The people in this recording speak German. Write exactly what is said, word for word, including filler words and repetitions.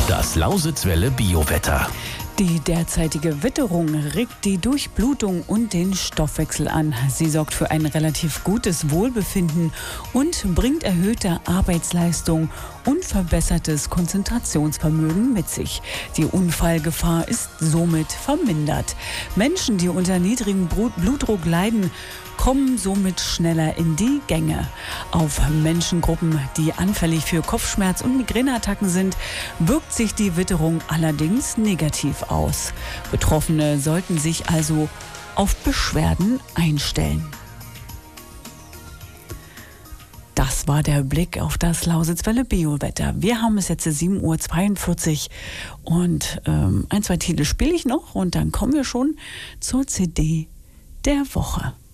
Das Lausitzwelle Biowetter. Die derzeitige Witterung regt die Durchblutung und den Stoffwechsel an. Sie sorgt für ein relativ gutes Wohlbefinden und bringt erhöhte Arbeitsleistung und verbessertes Konzentrationsvermögen mit sich. Die Unfallgefahr ist somit vermindert. Menschen, die unter niedrigem Blutdruck leiden, kommen somit schneller in die Gänge. Auf Menschengruppen, die anfällig für Kopfschmerz- und Migräneattacken sind, wirkt sich die Witterung allerdings negativ aus. Betroffene sollten sich also auf Beschwerden einstellen. Das war der Blick auf das Lausitzwelle Biowetter. Wir haben es jetzt sieben Uhr zweiundvierzig und ähm, ein, zwei Titel spiele ich noch und dann kommen wir schon zur C D der Woche.